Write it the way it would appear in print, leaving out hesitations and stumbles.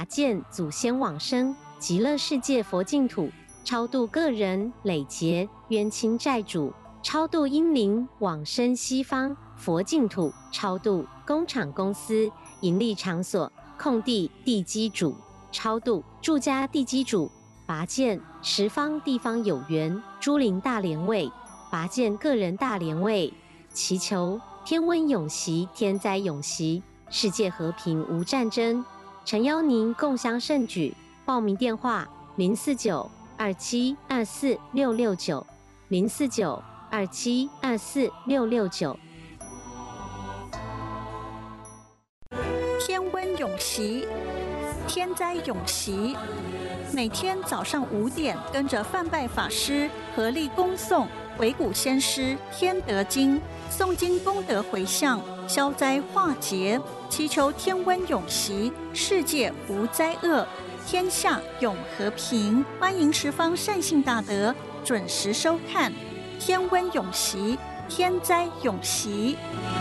拔剑祖先往生极乐世界佛净土，超度个人累劫冤亲债主，超度阴灵往生西方佛净土，超度工厂公司盈利场所空地地基主，超度住家地基主，拔剑十方地方有缘诸灵大莲位，拔剑个人大莲位，祈求天温永息，天灾永息，世界和平无战争。诚邀您共襄盛举，报名电话049-2724-669，049-2724-669。 天温永息，天灾永息。每天早上5点，跟着范拜法师合力恭诵维古先师天德经，诵经功德回向，消灾化劫，祈求天温永息，世界无灾厄，天下永和平。欢迎十方善信大德准时收看天温永息，天灾永息。